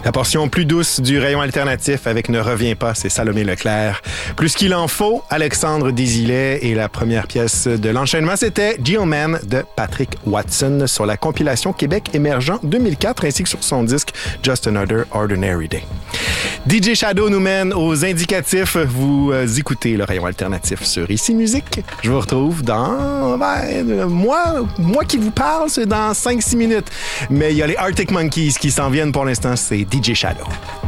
La portion plus douce du rayon alternatif avec Ne reviens pas, c'est Salomé Leclerc. Plus qu'il en faut, Alexandre Désilet. Et la première pièce de l'enchaînement, c'était Gilman de Patrick Watson sur la compilation Québec émergent 2004 ainsi que sur son disque Just Another Ordinary Day. DJ Shadow nous mène aux indicatifs. Vous écoutez le rayon alternatif sur Ici Musique. Je vous retrouve dans... moi qui vous parle, c'est dans 5-6 minutes. Mais il y a les Arctic Monkeys qui s'en viennent pour l'instant. C'est DJ Shadow.